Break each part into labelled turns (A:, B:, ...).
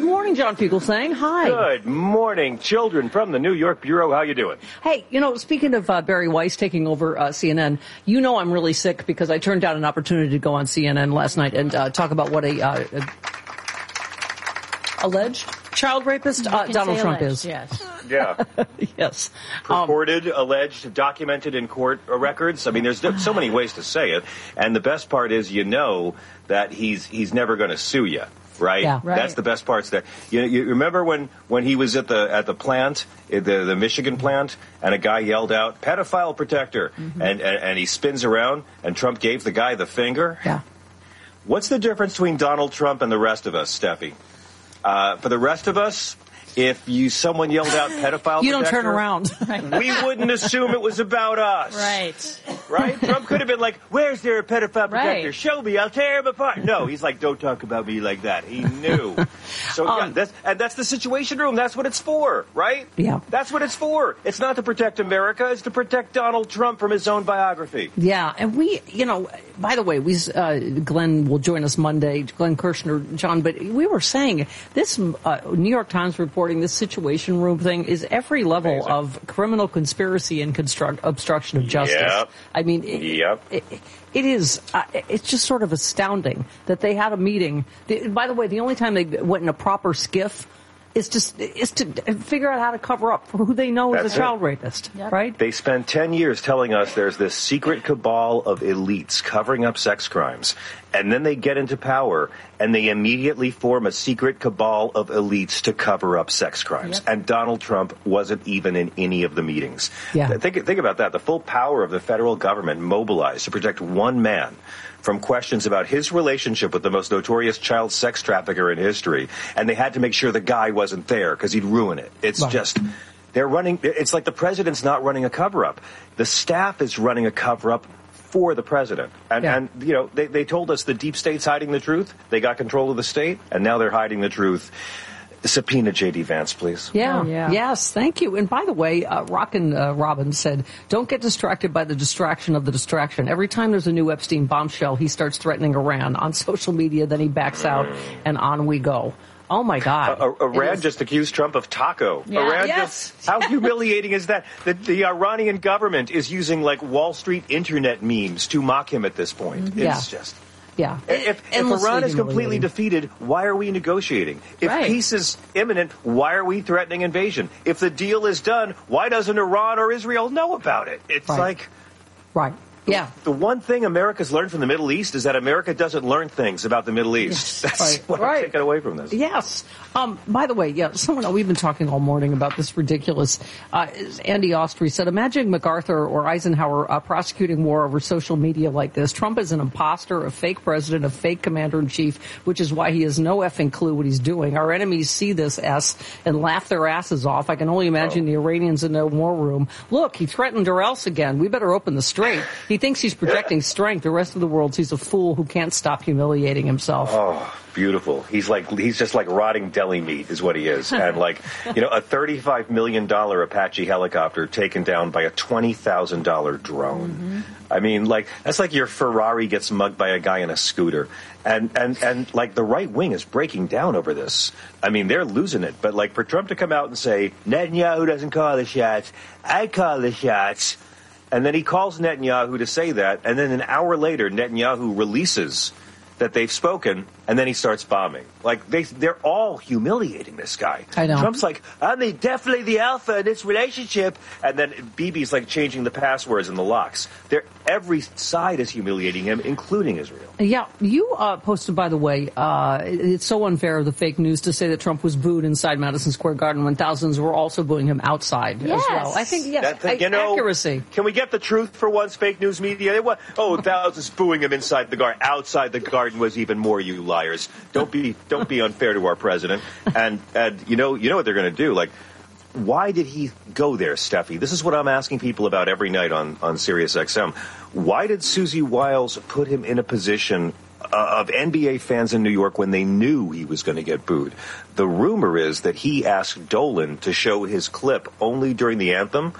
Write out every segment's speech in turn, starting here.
A: morning, John Fugelsang. Hi.
B: Good morning, children from the New York Bureau. How you doing?
A: Hey, speaking of Barry Weiss taking over CNN, I'm really sick because I turned down an opportunity to go on CNN last night and talk about what a alleged child rapist Donald Trump is.
C: Yes.
B: Yeah.
A: Yes.
B: Purported, alleged, documented in court records. I mean, there's so many ways to say it. And the best part is, that he's never going to sue you. Right?
A: Yeah.
C: Right.
B: That's the best parts. That you remember when he was at the plant, the Michigan plant, and a guy yelled out, "Pedophile protector," and he spins around, and Trump gave the guy the finger.
A: Yeah.
B: What's the difference between Donald Trump and the rest of us, Steffi? For the rest of us, if someone yelled out "pedophile,"
A: you don't
B: protector,
A: turn around.
B: we wouldn't assume it was about us. Right? Trump could have been like, "Where's there a pedophile protector?
C: Right.
B: Show me, I'll tear him apart." No, he's like, "Don't talk about me like that." He knew. So that's the Situation Room. That's what it's for, right?
A: Yeah.
B: That's what it's for. It's not to protect America. It's to protect Donald Trump from his own biography.
A: Yeah, and we, by the way, Glenn will join us Monday, Glenn Kirshner, John, but we were saying this New York Times reporting, this Situation Room thing is every level
B: Amazing.
A: of criminal conspiracy and obstruction of justice.
B: Yep.
A: I mean, it is, it's just sort of astounding that they had a meeting. By the way, the only time they went in a proper skiff is to figure out how to cover up for who they know is a child rapist, right?
B: They spent 10 years telling us there's this secret cabal of elites covering up sex crimes. And then they get into power, and they immediately form a secret cabal of elites to cover up sex crimes.
C: Yep.
B: And Donald Trump wasn't even in any of the meetings.
A: Yeah.
B: Think about that. The full power of the federal government mobilized to protect one man from questions about his relationship with the most notorious child sex trafficker in history. And they had to make sure the guy wasn't there because he'd ruin it. It's just... It's like the president's not running a cover-up. The staff is running a cover-up for the president. And they told us the deep state's hiding the truth. They got control of the state, and now they're hiding the truth. Subpoena J.D. Vance, please.
A: Yeah.
C: Oh, yeah.
A: Yes, thank you. And by the way, Rockin' Robin said, don't get distracted by the distraction of the distraction. Every time there's a new Epstein bombshell, he starts threatening Iran on social media, then he backs out, and on we go. Oh, my God.
B: Iran just accused Trump of taco.
C: Yeah.
B: Iran
A: Yes.
B: how humiliating is that? The Iranian government is using, Wall Street internet memes to mock him at this point. It's just...
A: Yeah.
B: If Iran is completely defeated, why are we negotiating? If peace is imminent, why are we threatening invasion? If the deal is done, why doesn't Iran or Israel know about it? It's
A: Right. Yeah.
B: The one thing America's learned from the Middle East is that America doesn't learn things about the Middle East.
A: Yes.
B: That's what I'm taking away from this.
A: Yes. By the way, we've been talking all morning about this ridiculous. Andy Ostry said, imagine MacArthur or Eisenhower prosecuting war over social media like this. Trump is an imposter, a fake president, a fake commander-in-chief, which is why he has no effing clue what he's doing. Our enemies see this and laugh their asses off. I can only imagine the Iranians in their war room. Look, he threatened or else again. We better open the strait. He thinks he's projecting strength. The rest of the world sees a fool who can't stop humiliating himself.
B: Oh, beautiful. He's just like rotting deli meat is what he is. And a $35 million Apache helicopter taken down by a $20,000 drone. Mm-hmm. I mean, that's like your Ferrari gets mugged by a guy in a scooter. And the right wing is breaking down over this. I mean, they're losing it. But for Trump to come out and say, Netanyahu doesn't call the shots, I call the shots. And then he calls Netanyahu to say that, and then an hour later, Netanyahu releases that they've spoken, and then he starts bombing. They're all humiliating this guy.
A: I know.
B: Trump's like, I'm definitely the alpha in this relationship. And then Bibi's changing the passwords and the locks. Every side is humiliating him, including Israel.
A: Yeah, you posted, by the way, it's so unfair of the fake news to say that Trump was booed inside Madison Square Garden when thousands were also booing him outside as well. I think, accuracy.
B: Can we get the truth for once, fake news media? Thousands booing him inside the garden. Outside the garden was even more, you liars. Don't be unfair to our president. And you know what they're going to do. Why did he go there, Steffi? This is what I'm asking people about every night on Sirius XM. Why did Susie Wiles put him in a position of NBA fans in New York when they knew he was going to get booed? The rumor is that he asked Dolan to show his clip only during the anthem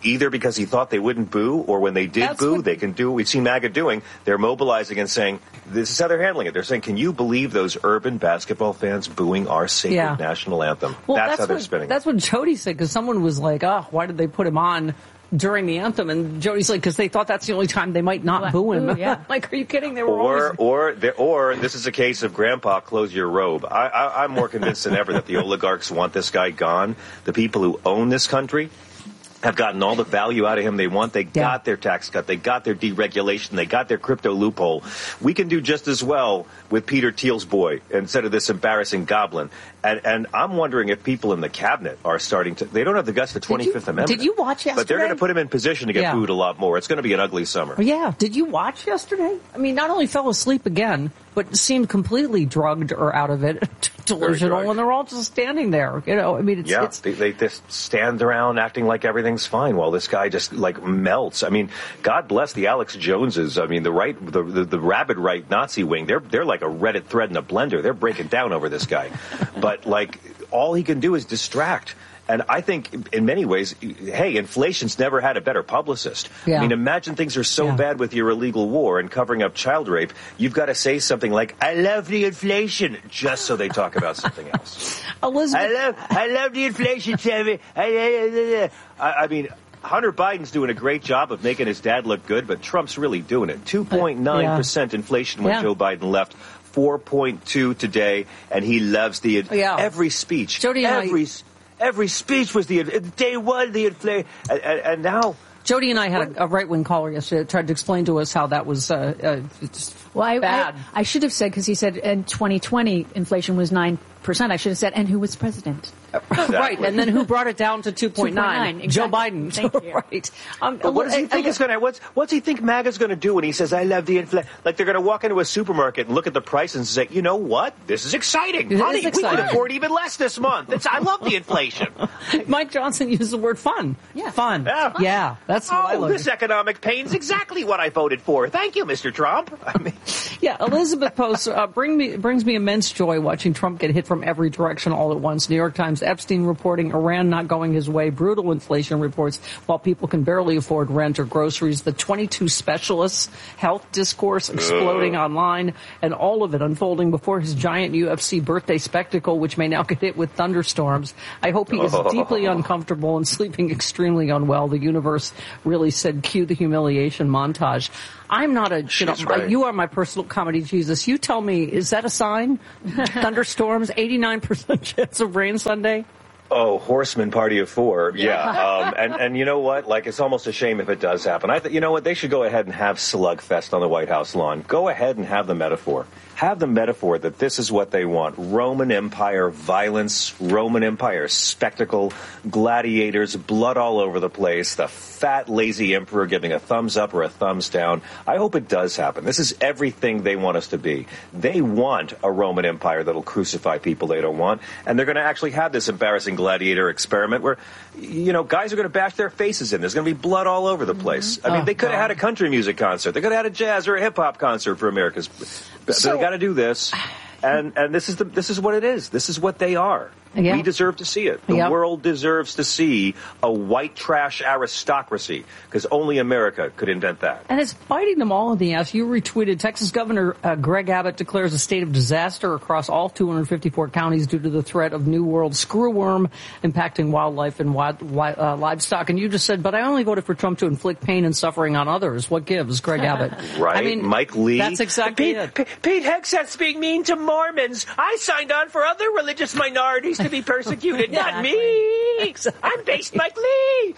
B: either because he thought they wouldn't boo, or when they did boo, they can do what we've seen MAGA doing. They're mobilizing and saying, this is how they're handling it. They're saying, can you believe those urban basketball fans booing our sacred national anthem?
A: Well,
B: that's how they're spinning.
A: That's what Jody said, because someone was like, oh, why did they put him on during the anthem? And Jody's like, because they thought that's the only time they might not boo him. Like, are you kidding? They were
B: or this is a case of Grandpa, close your robe. I'm more convinced than ever that the oligarchs want this guy gone. The people who own this country have gotten all the value out of him they want. They got their tax cut. They got their deregulation. They got their crypto loophole. We can do just as well with Peter Thiel's boy instead of this embarrassing goblin. And I'm wondering if people in the cabinet are starting to... They don't have the guts for the 25th Amendment.
A: Did you watch yesterday?
B: But they're going to put him in position to get booed a lot more. It's going to be an ugly summer.
A: Yeah. Did you watch yesterday? I mean, not only fell asleep again, but seemed completely drugged or out of it, delusional, and they're all just standing there. You know, I mean, it's
B: they just stand around acting like everything's fine while this guy just like melts. I mean, God bless the Alex Joneses. I mean, the rabid right Nazi wing. They're like a Reddit thread in a blender. They're breaking down over this guy, but like all he can do is distract. And I think in many ways, hey, inflation's never had a better publicist. I mean, imagine things are so bad with your illegal war and covering up child rape. You've got to say something like, I love the inflation, just so they talk about something else.
A: Elizabeth,
B: I love the inflation, Sammy. I mean, Hunter Biden's doing a great job of making his dad look good, but Trump's really doing it. 2.9% inflation when Joe Biden left. 4.2 today, and he loves the every speech.
A: Jody
B: Every speech was the day one, the inflation, and now.
A: Jody and I had a right-wing caller yesterday that tried to explain to us how that was bad.
C: I should have said, because he said in 2020 inflation was 9%. I should have said, and who was president?
B: Exactly.
A: Right, and then who brought it down to 2.9?
C: Exactly.
A: Joe Biden.
C: Thank you.
A: Right.
B: But what does he think is going to? What's he think MAGA's going to do when he says, "I love the inflation"? Like they're going to walk into a supermarket and look at the price and say, "You know what? This is exciting, honey. We can afford even less this month. I love the inflation."
A: Mike Johnson used the word "fun."
C: Yeah,
A: fun. Yeah, that's what I love.
B: This economic pain's exactly what I voted for. Thank you, Mr. Trump. I mean,
A: Elizabeth Post brings me immense joy watching Trump get hit from every direction all at once. New York Times, Epstein reporting Iran not going his way, brutal inflation reports while people can barely afford rent or groceries, the 22 specialists, health discourse exploding online, and all of it unfolding before his giant UFC birthday spectacle, which may now get hit with thunderstorms. I hope he is deeply uncomfortable and sleeping extremely unwell. The universe really said, cue the humiliation montage. I'm not you are my personal comedy Jesus. You tell me, is that a sign? Thunderstorms, 89% chance of rain Sunday?
B: Oh, horseman party of four. Yeah. And you know what? Like, it's almost a shame if it does happen. You know what? They should go ahead and have slugfest on the White House lawn. Go ahead and have the metaphor. Have the metaphor that this is what they want. Roman Empire violence, Roman Empire spectacle, gladiators, blood all over the place, the fat, lazy emperor giving a thumbs up or a thumbs down. I hope it does happen. This is everything they want us to be. They want a Roman Empire that'll crucify people they don't want. And they're going to actually have this embarrassing gladiator experiment where, guys are going to bash their faces in. There's going to be blood all over the place. I mean, they could have had a country music concert. They could have had a jazz or a hip-hop concert for America's... So, they got to do this, and this is what it is. This is what they are. Yeah. We deserve to see it. The world deserves to see a white trash aristocracy, because only America could invent that.
A: And it's biting them all in the ass. You retweeted Texas Governor Greg Abbott declares a state of disaster across all 254 counties due to the threat of New World screwworm impacting wildlife and livestock. And you just said, but I only voted for Trump to inflict pain and suffering on others. What gives, Greg Abbott?
B: Right. I mean, Mike Lee.
A: That's exactly it.
B: Pete Hegseth's being mean to Mormons. I signed on for other religious minorities to be persecuted, not me. Exactly. I'm based Mike Lee.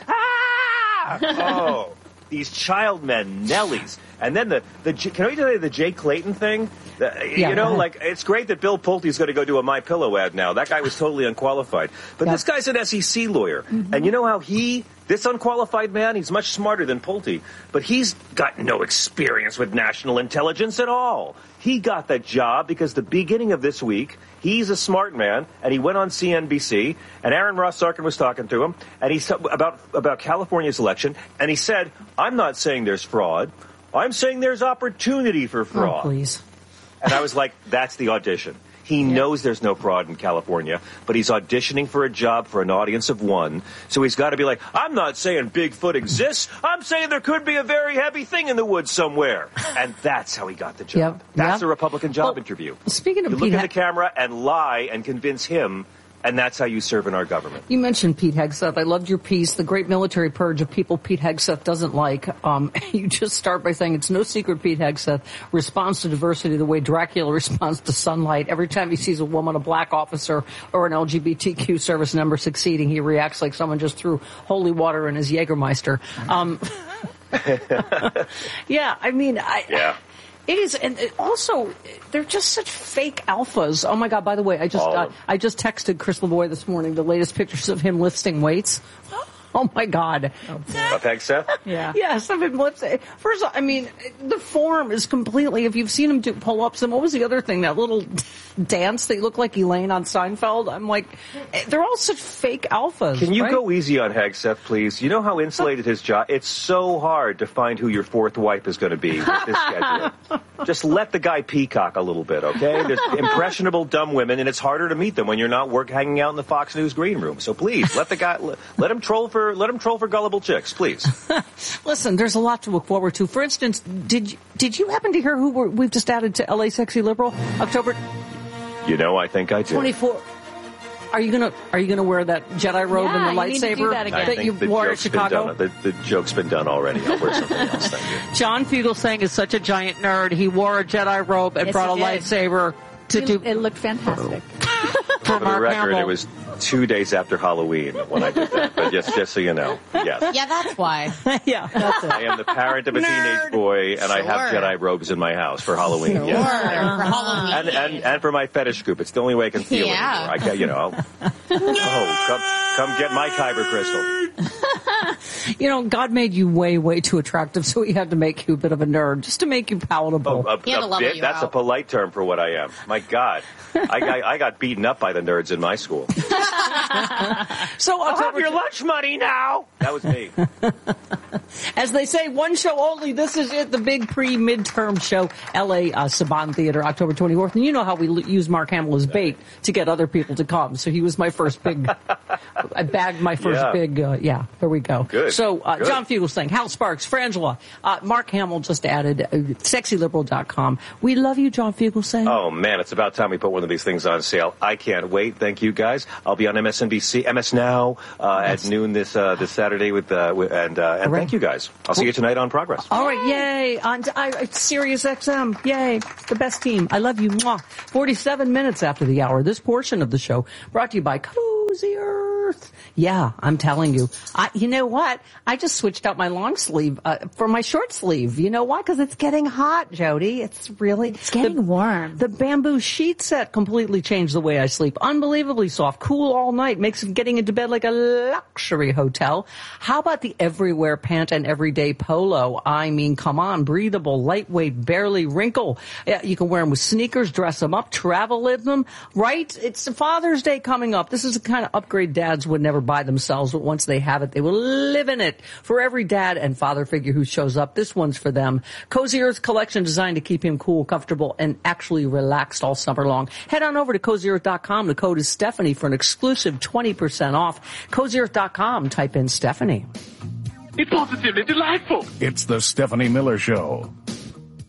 B: Oh, these child men, Nellies. And then can I tell you the Jay Clayton thing? It's great that Bill Pulte's going to go do a MyPillow ad now. That guy was totally unqualified. But this guy's an SEC lawyer. Mm-hmm. And you know how this unqualified man, he's much smarter than Pulte, but he's got no experience with national intelligence at all. He got that job because the beginning of this week, he's a smart man, and he went on CNBC, and Aaron Ross Sorkin was talking to him, and he said about California's election, and he said, I'm not saying there's fraud. I'm saying there's opportunity for fraud.
A: Oh, please.
B: And I was like, that's the audition. He knows there's no fraud in California, but he's auditioning for a job for an audience of one. So he's got to be like, I'm not saying Bigfoot exists. I'm saying there could be a very heavy thing in the woods somewhere. And that's how he got the job. That's a Republican job interview.
A: Speaking of
B: you look in the camera and lie and convince him, and that's how you serve in our government.
A: You mentioned Pete Hegseth. I loved your piece, The Great Military Purge of People Pete Hegseth Doesn't Like. You just start by saying it's no secret Pete Hegseth responds to diversity the way Dracula responds to sunlight. Every time he sees a woman, a black officer, or an LGBTQ service member succeeding, he reacts like someone just threw holy water in his Jägermeister. Yeah, I mean, it is, and also, they're just such fake alphas. Oh my God, by the way, I just texted Chris LeBoy this morning the latest pictures of him lifting weights. Oh my God.
B: Of Hegseth?
A: Yeah. Yes, of him lifting. First of all, I mean, the form is completely, if you've seen him do pull-ups, and what was the other thing, that little dance that looked like Elaine on Seinfeld? I'm like, they're all such fake alphas.
B: Can you go easy on Hegseth, please? You know how insulated his job, it's so hard to find who your fourth wife is going to be with this schedule. Just let the guy peacock a little bit, okay? There's impressionable, dumb women, and it's harder to meet them when you're not hanging out in the Fox News green room. So please, let him troll for gullible chicks, please.
A: Listen, there's a lot to look forward to. For instance, did you happen to hear who we've just added to LA Sexy Liberal? October.
B: You know, I think I did.
A: 24. Are you gonna wear that Jedi robe and the lightsaber that you wore at Chicago?
B: The joke's been done already. I'll wear something else. Thank you.
A: John Fugelsang is such a giant nerd. He wore a Jedi robe and brought a lightsaber to do.
C: It looked fantastic.
B: For the record, it was 2 days after Halloween when I did that. But just so you know, yes.
D: Yeah, that's why.
A: Yeah, that's it.
B: I am the parent of a teenage boy, and I have Jedi robes in my house for Halloween.
D: Sure.
B: Yes.
D: For Halloween.
B: And for my fetish scoop. It's the only way I can feel it. I can, come get my Kyber crystal.
A: You know, God made you way, way too attractive, so he had to make you a bit of a nerd, just to make you palatable.
B: A bit? That's a polite term for what I am. My God. I got beaten up by the nerds in my school.
A: So
B: I'll have your lunch money now. That was me.
A: As they say, one show only. This is it, the big pre-midterm show, L.A. Saban Theater, October 24th. And you know how we use Mark Hamill as bait to get other people to come. So he was my first big, I bagged my first big, there we go.
B: Good.
A: So John Fugelsang, Hal Sparks, Frangela, Mark Hamill just added, sexyliberal.com. We love you, John Fugelsang.
B: Oh, man, it's about time we put one of these things on sale. I can't wait. Thank you, guys. I'll be on MSNBC, MS Now, at noon this Saturday and thank you guys. I'll see you tonight on Progress.
A: All right, yay. On Sirius XM, yay. The best team. I love you. Mwah. 47 minutes after the hour. This portion of the show brought to you by Cozy Earth. Yeah, I'm telling you. You know what? I just switched out my long sleeve for my short sleeve. You know why? Because it's getting hot, Jody. It's
C: getting warm.
A: The bamboo sheet set completely changed the way I sleep. Unbelievably soft, cool all night, makes getting into bed like a luxury hotel. How about the everywhere pant and everyday polo? I mean, come on, breathable, lightweight, barely wrinkle. You can wear them with sneakers, dress them up, travel in them, right? It's Father's Day coming up. This is the kind of upgrade dads would never buy themselves, but once they have it, they will live in it. For every dad and father figure who shows up, this one's for them. Cozy Earth collection designed to keep him cool, comfortable, and actually relaxed all summer long. Head on over to CozyEarth.com. The code is Stephanie for an exclusive 20% off. CozyEarth.com. Type in Stephanie.
E: It's positively delightful.
F: It's the Stephanie Miller Show.